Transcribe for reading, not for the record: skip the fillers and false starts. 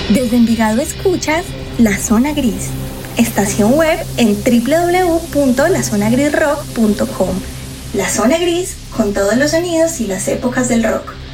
Desde Envigado escuchas La Zona Gris, estación web en www.lazonagrisrock.com. La Zona Gris con todos los sonidos y las épocas del rock.